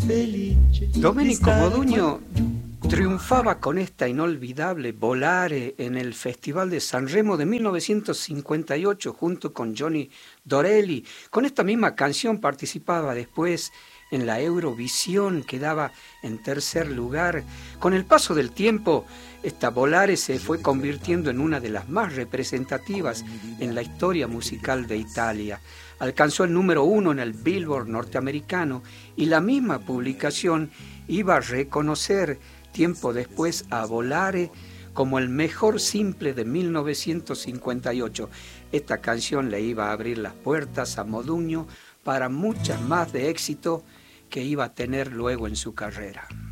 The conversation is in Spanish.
Domenico Modugno triunfaba con esta inolvidable Volare en el Festival de Sanremo de 1958 junto con Johnny Dorelli. Con esta misma canción participaba después en la Eurovisión, quedaba en tercer lugar. Con el paso del tiempo, esta Volare se fue convirtiendo en una de las más representativas en la historia musical de Italia. Alcanzó el número 1 en el Billboard norteamericano y la misma publicación iba a reconocer tiempo después a Volare como el mejor simple de 1958. Esta canción le iba a abrir las puertas a Modugno para muchas más de éxito que iba a tener luego en su carrera.